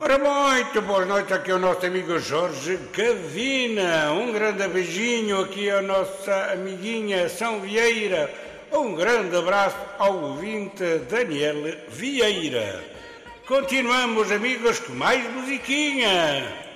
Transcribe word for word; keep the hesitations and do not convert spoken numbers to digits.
Ora, muito boas noites, aqui é o nosso amigo Jorge Cavina. Um grande beijinho aqui à nossa amiguinha São Vieira. Um grande abraço ao ouvinte Daniel Vieira. Continuamos, amigos, com mais musiquinha.